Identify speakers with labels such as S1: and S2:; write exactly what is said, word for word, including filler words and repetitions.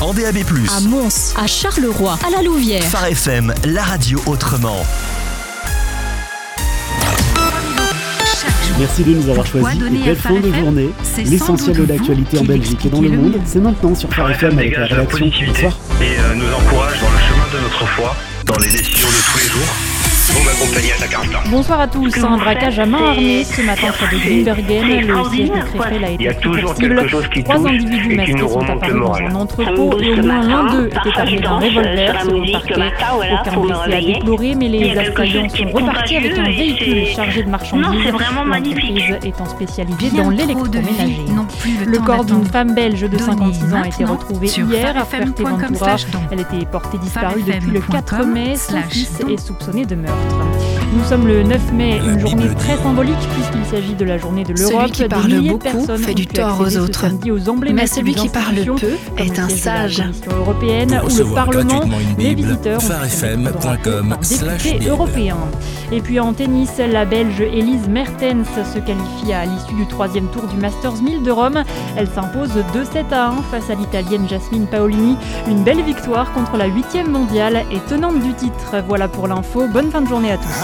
S1: Vendée A B plus,
S2: à Mons, à Charleroi, à la Louvière.
S1: Phare F M, la radio autrement.
S3: Merci de nous avoir choisis et belle fin de journée. L'essentiel de l'actualité en Belgique et dans le monde, c'est maintenant sur Phare F M avec la rédaction. Bonsoir.
S4: Et euh, nous encourage dans le chemin de notre foi, dans les décisions de tous les jours. Vous m'accompagnez à chaque instant.
S5: Bonsoir à tous. Un braquage à main armée ce matin près de Grimbergen. Le siège de Krefeld a été pris pour cible. Trois individus masqués sont apparus dans un entrepôt et au moins l'un d'eux était armé d'un revolver selon le parquet. Aucun blessé à déplorer, mais les assaillants sont repartis avec un véhicule chargé de marchandises. L'entreprise étant spécialisée dans l'électroménager. Le corps d'une femme belge de cinquante-six ans a été retrouvé hier à Fuerteventura. Elle était portée disparue depuis le quatre mai. Son fils est soupçonné de meurtre. Nous sommes le neuf mai, une journée très symbolique puisqu'il s'agit de la journée de l'Europe.
S2: Celui qui parle beaucoup fait du tort aux autres, mais celui qui parle peu est un sage.
S5: Européenne où le Parlement, les visiteurs députés européens. Et puis en tennis, la Belge Elise Mertens se qualifie à l'issue du troisième tour du Masters mille de Rome. Elle s'impose deux sept à un face à l'Italienne Jasmine Paolini. Une belle victoire contre la huitième mondiale et tenante du titre. Voilà pour l'info. Bonne fin de journée à tous.